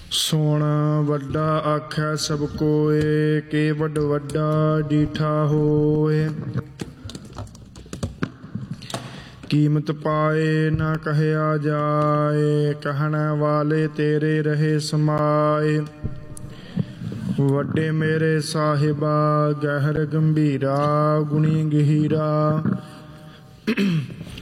ਸੁਣ ਵੱਡਾ ਆਖੈ ਸਭ ਕੋਏ, ਕੇ ਵੱਡ ਵੱਡਾ ਡੀਠਾ ਹੋਏ। ਕੀਮਤ ਪਾਏ ਨਾ ਕਹਿਆ ਜਾਏ, ਕਹਿਣ ਵਾਲੇ ਤੇਰੇ ਰਹੇ ਸਮਾਏ। ਵੱਡੇ ਮੇਰੇ ਸਾਹਿਬਾ ਗਹਿਰ ਗੰਭੀਰਾ, ਗੁਣੀ ਗਹੀਰਾ।